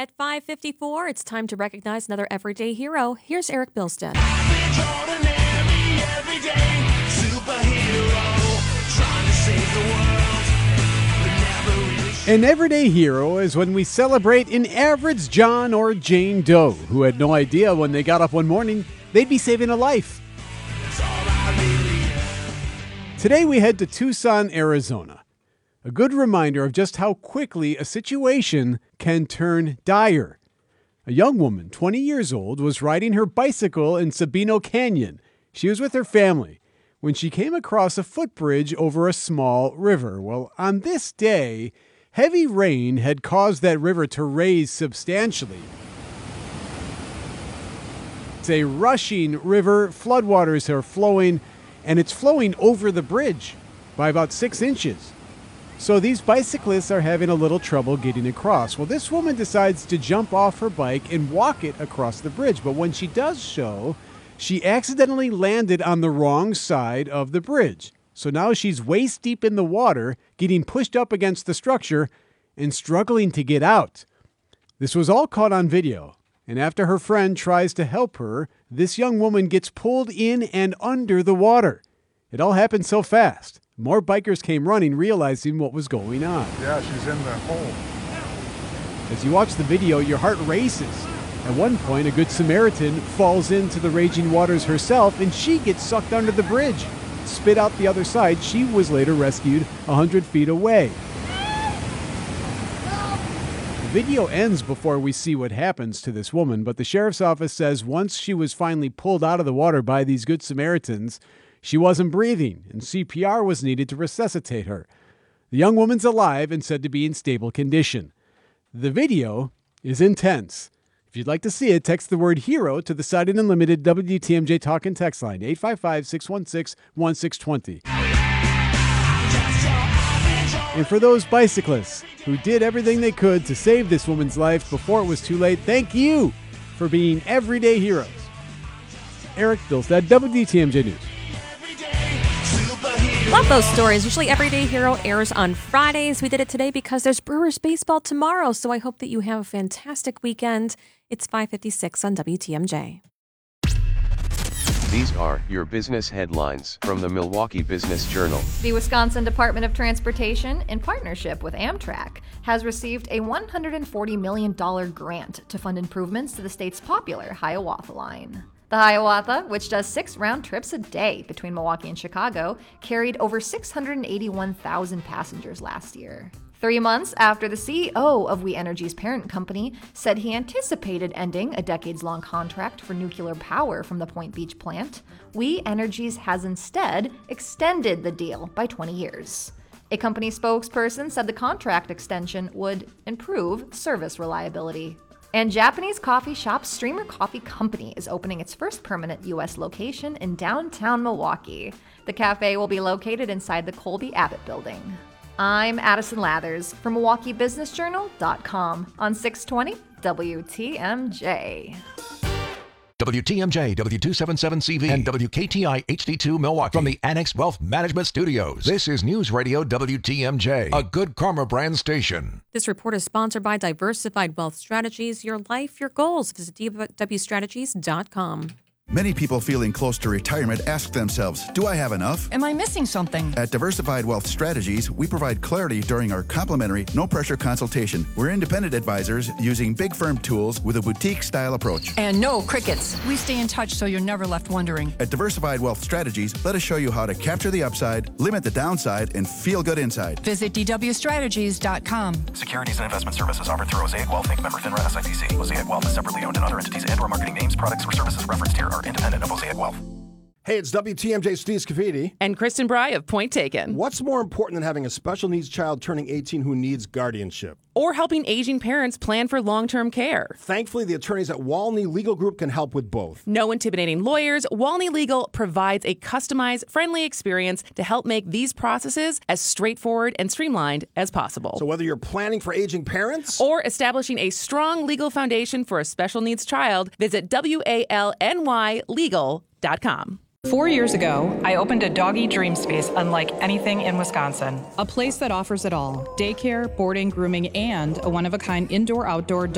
At 5:54, it's time to recognize another everyday hero. Here's Eric Bilstead. An everyday hero is when we celebrate an average John or Jane Doe who had no idea when they got up one morning they'd be saving a life. Today we head to Tucson, Arizona. A good reminder of just how quickly a situation can turn dire. A young woman, 20 years old, was riding her bicycle in Sabino Canyon. She was with her family when she came across a footbridge over a small river. Well, on this day, heavy rain had caused that river to raise substantially. It's a rushing river. Floodwaters are flowing, and it's flowing over the bridge by about 6 inches. So these bicyclists are having a little trouble getting across. Well, this woman decides to jump off her bike and walk it across the bridge. But when she does so, she accidentally landed on the wrong side of the bridge. So now she's waist deep in the water, getting pushed up against the structure and struggling to get out. This was all caught on video. And after her friend tries to help her, this young woman gets pulled in and under the water. It all happened so fast. More bikers came running, realizing what was going on. Yeah, she's in the hole. As you watch the video, your heart races. At one point, a Good Samaritan falls into the raging waters herself, and she gets sucked under the bridge. Spit out the other side, she was later rescued 100 feet away. The video ends before we see what happens to this woman, but the sheriff's office says once she was finally pulled out of the water by these Good Samaritans, she wasn't breathing, and CPR was needed to resuscitate her. The young woman's alive and said to be in stable condition. The video is intense. If you'd like to see it, text the word HERO to the Siding Unlimited WTMJ Talk and Text line, 855-616-1620. And for those bicyclists who did everything they could to save this woman's life before it was too late, thank you for being everyday heroes. Eric Bilstead, WTMJ News. Love those stories. Usually Everyday Hero airs on Fridays. We did it today because there's Brewers baseball tomorrow, so I hope that you have a fantastic weekend. It's 5:56 on WTMJ. These are your business headlines from the Milwaukee Business Journal. The Wisconsin Department of Transportation, in partnership with Amtrak, has received a $140 million grant to fund improvements to the state's popular Hiawatha line. The Hiawatha, which does 6 round trips a day between Milwaukee and Chicago, carried over 681,000 passengers last year. 3 months after the CEO of We Energy's parent company said he anticipated ending a decades-long contract for nuclear power from the Point Beach plant, We Energies has instead extended the deal by 20 years. A company spokesperson said the contract extension would improve service reliability. And Japanese coffee shop Streamer Coffee Company is opening its first permanent U.S. location in downtown Milwaukee. The cafe will be located inside the Colby Abbott building. I'm Addison Lathers from MilwaukeeBusinessJournal.com on 620 WTMJ. WTMJ, W277CV, and WKTI HD2 Milwaukee from the Annex Wealth Management Studios. This is News Radio WTMJ, a Good Karma brand station. This report is sponsored by Diversified Wealth Strategies. Your life, your goals. Visit DWStrategies.com. Many people feeling close to retirement ask themselves, do I have enough? Am I missing something? At Diversified Wealth Strategies, we provide clarity during our complimentary, no-pressure consultation. We're independent advisors using big firm tools with a boutique-style approach. And no crickets. We stay in touch so you're never left wondering. At Diversified Wealth Strategies, let us show you how to capture the upside, limit the downside, and feel good inside. Visit DWStrategies.com. Securities and investment services offered through Mosaic Wealth Inc. Member FINRA SIPC. Mosaic Wealth is separately owned, and other entities and/or marketing names, products, or services referenced here are independent of Mosaic Wealth. Hey, it's WTMJ Steve Scafidi. And Kristen Bry of Point Taken. What's more important than having a special needs child turning 18 who needs guardianship? Or helping aging parents plan for long-term care. Thankfully, the attorneys at Walney Legal Group can help with both. No intimidating lawyers, Walney Legal provides a customized, friendly experience to help make these processes as straightforward and streamlined as possible. So whether you're planning for aging parents or establishing a strong legal foundation for a special needs child, visit WALNYlegal.com. 4 years ago, I opened a doggy dream space unlike anything in Wisconsin. A place that offers it all: daycare, boarding, grooming, and a one-of-a-kind indoor-outdoor dog